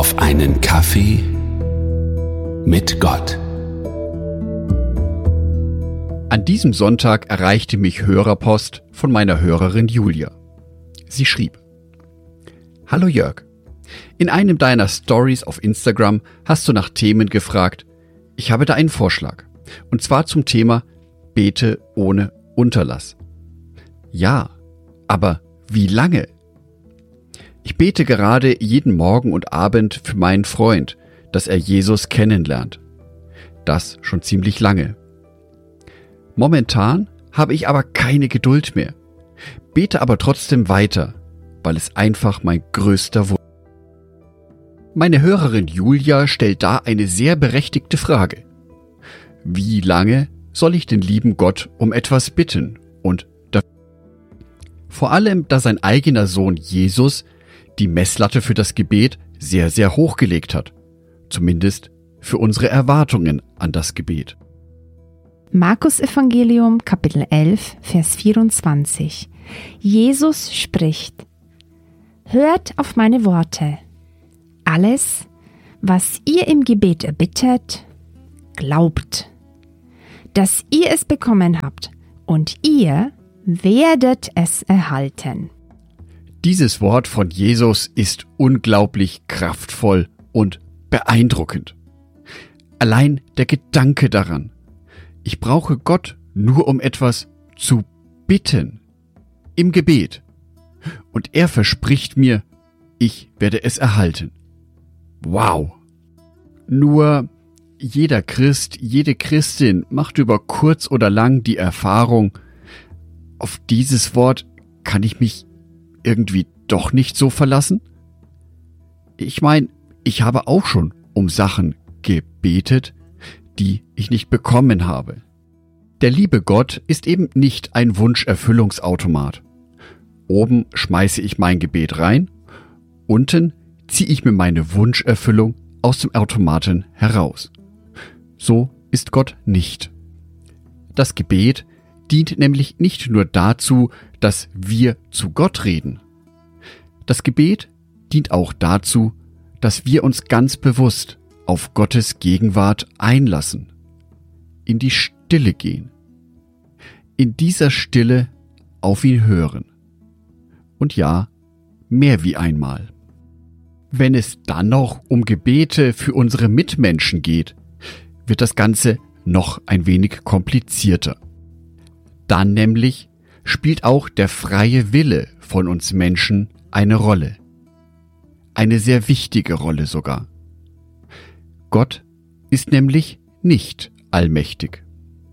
auf einen Kaffee mit Gott. An diesem Sonntag erreichte mich Hörerpost von meiner Hörerin Julia. Sie schrieb: Hallo Jörg, in einem deiner Stories auf Instagram hast du nach Themen gefragt. Ich habe da einen Vorschlag. Und zwar zum Thema Bete ohne Unterlass. Ja, aber wie lange? Ich bete gerade jeden Morgen und Abend für meinen Freund, dass er Jesus kennenlernt. Das schon ziemlich lange. Momentan habe ich aber keine Geduld mehr, bete aber trotzdem weiter, weil es einfach mein größter Wunsch ist. Meine Hörerin Julia stellt da eine sehr berechtigte Frage. Wie lange soll ich den lieben Gott um etwas bitten? Und vor allem, da sein eigener Sohn Jesus die Messlatte für das Gebet sehr, sehr hoch gelegt hat. Zumindest für unsere Erwartungen an das Gebet. Markus Evangelium, Kapitel 11, Vers 24. Jesus spricht: Hört auf meine Worte. Alles, was ihr im Gebet erbittet, glaubt, dass ihr es bekommen habt, und ihr werdet es erhalten. Dieses Wort von Jesus ist unglaublich kraftvoll und beeindruckend. Allein der Gedanke daran: Ich brauche Gott nur um etwas zu bitten, im Gebet. Und er verspricht mir, ich werde es erhalten. Wow! Nur jeder Christ, jede Christin macht über kurz oder lang die Erfahrung, auf dieses Wort kann ich mich irgendwie doch nicht so verlassen? Ich meine, ich habe auch schon um Sachen gebetet, die ich nicht bekommen habe. Der liebe Gott ist eben nicht ein Wunscherfüllungsautomat. Oben schmeiße ich mein Gebet rein, unten ziehe ich mir meine Wunscherfüllung aus dem Automaten heraus. So ist Gott nicht. Das Gebet dient nämlich nicht nur dazu, dass wir zu Gott reden. Das Gebet dient auch dazu, dass wir uns ganz bewusst auf Gottes Gegenwart einlassen, in die Stille gehen, in dieser Stille auf ihn hören. Und ja, mehr wie einmal. Wenn es dann noch um Gebete für unsere Mitmenschen geht, wird das Ganze noch ein wenig komplizierter. Dann nämlich spielt auch der freie Wille von uns Menschen eine Rolle. Eine sehr wichtige Rolle sogar. Gott ist nämlich nicht allmächtig.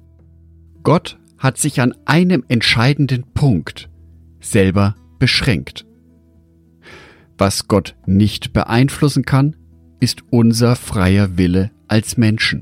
Gott hat sich an einem entscheidenden Punkt selber beschränkt. Was Gott nicht beeinflussen kann, ist unser freier Wille als Menschen.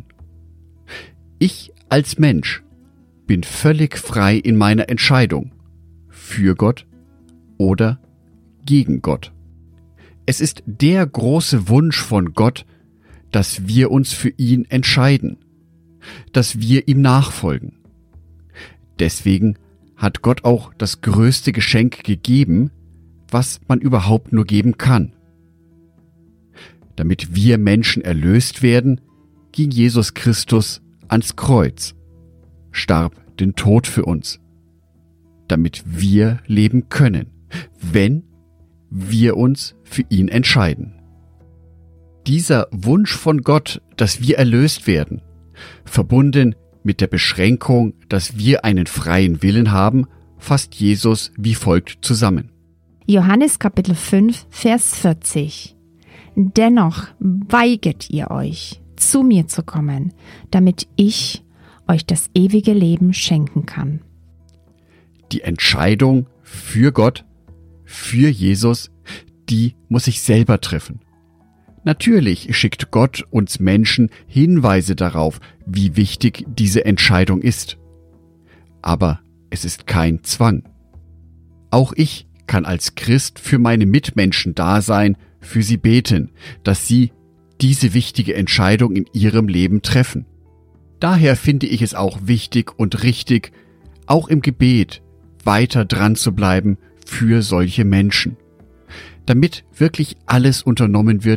Ich als Mensch bin völlig frei in meiner Entscheidung für Gott oder gegen Gott. Es ist der große Wunsch von Gott, dass wir uns für ihn entscheiden, dass wir ihm nachfolgen. Deswegen hat Gott auch das größte Geschenk gegeben, was man überhaupt nur geben kann. Damit wir Menschen erlöst werden, ging Jesus Christus ans Kreuz, starb den Tod für uns, damit wir leben können, wenn wir uns für ihn entscheiden. Dieser Wunsch von Gott, dass wir erlöst werden, verbunden mit der Beschränkung, dass wir einen freien Willen haben, fasst Jesus wie folgt zusammen. Johannes Kapitel 5, Vers 40. Dennoch weigert ihr euch, zu mir zu kommen, damit ich euch das ewige Leben schenken kann. Die Entscheidung für Gott, für Jesus, die muss ich selber treffen. Natürlich schickt Gott uns Menschen Hinweise darauf, wie wichtig diese Entscheidung ist. Aber es ist kein Zwang. Auch ich kann als Christ für meine Mitmenschen da sein, für sie beten, dass sie diese wichtige Entscheidung in ihrem Leben treffen. Daher finde ich es auch wichtig und richtig, auch im Gebet weiter dran zu bleiben für solche Menschen, damit wirklich alles unternommen wird,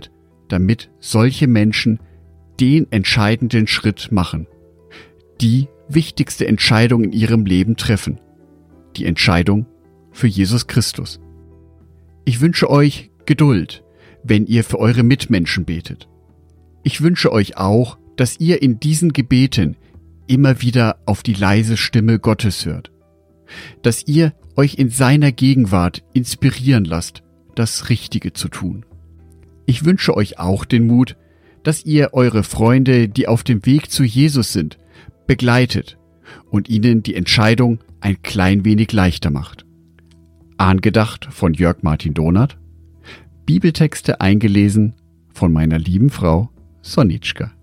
damit solche Menschen den entscheidenden Schritt machen, die wichtigste Entscheidung in ihrem Leben treffen, die Entscheidung für Jesus Christus. Ich wünsche euch Geduld, wenn ihr für eure Mitmenschen betet. Ich wünsche euch auch, dass ihr in diesen Gebeten immer wieder auf die leise Stimme Gottes hört, dass ihr euch in seiner Gegenwart inspirieren lasst, das Richtige zu tun. Ich wünsche euch auch den Mut, dass ihr eure Freunde, die auf dem Weg zu Jesus sind, begleitet und ihnen die Entscheidung ein klein wenig leichter macht. Angedacht von Jörg Martin Donath, Bibeltexte eingelesen von meiner lieben Frau Sonitschka.